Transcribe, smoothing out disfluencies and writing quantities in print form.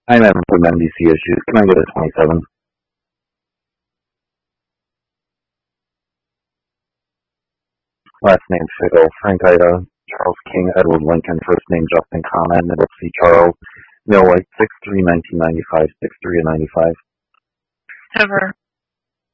I'm having some NBC issues. Can I get a 27? Last name Fiddle, Frank Ida, Charles King, Edward Lincoln, first name Justin Connor, middle C Charles, Millwright, 6-3, 1995, 6-3 and 95. Cover.